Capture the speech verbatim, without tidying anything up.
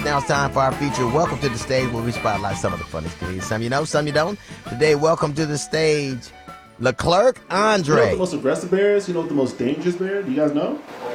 Now it's time for our feature, Welcome to the Stage, where we spotlight some of the funniest comedians. Some you know, some you don't. Today, welcome to the stage, Leclerc Andre. You know what the most aggressive bear is? You know what the most dangerous bear? Do you guys know?